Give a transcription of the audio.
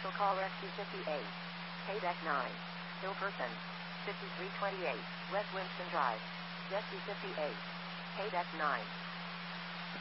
Commercial call SC58. Payback 9. Hill person. 5328. West Winston Drive. Jesse 58. Payback 9.